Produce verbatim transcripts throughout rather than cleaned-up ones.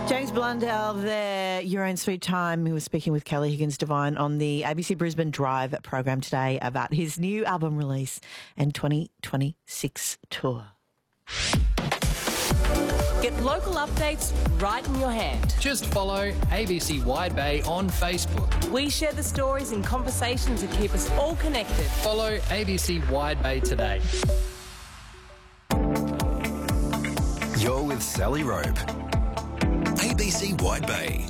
James Blundell there, Your Own Sweet Time. We were speaking with Kelly Higgins-Devine on the A B C Brisbane Drive program today about his new album release and twenty twenty-six tour. Get local updates right in your hand. Just follow A B C Wide Bay on Facebook. We share the stories and conversations that keep us all connected. Follow A B C Wide Bay today. You're with Sally Rope. A B C Wide Bay.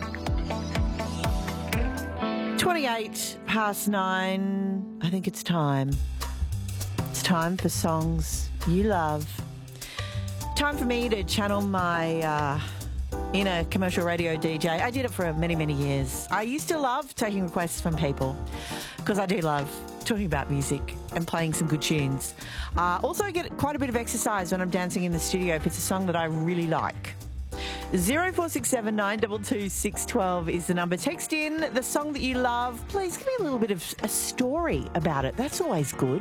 twenty-eight past nine. I think it's time. It's time for songs you love. Time for me to channel my uh, inner commercial radio D J. I did it for many, many years. I used to love taking requests from people because I do love talking about music and playing some good tunes. Uh, also, I get quite a bit of exercise when I'm dancing in the studio if it's a song that I really like. zero four six seven nine two two six one two is the number. Text in the song that you love. Please give me a little bit of a story about it. That's always good.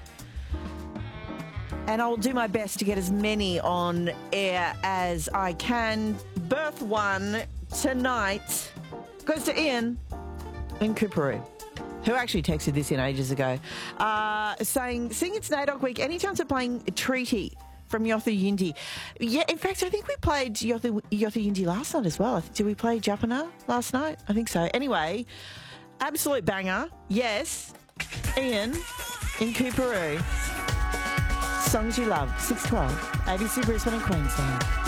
And I'll do my best to get as many on air as I can. Birth one tonight goes to Ian in Coorparoo, who actually texted this in ages ago, uh, saying, "Sing It's N A D O C Week. Any chance of playing Treaty from Yothu Yindi?" Yeah, in fact, I think we played Yothu, Yothu Yindi last night as well. Did we play Japana last night? I think so. Anyway, absolute banger. Yes, Ian in Coorparoo. Songs you love, six twelve, A B C Brisbane and Queensland.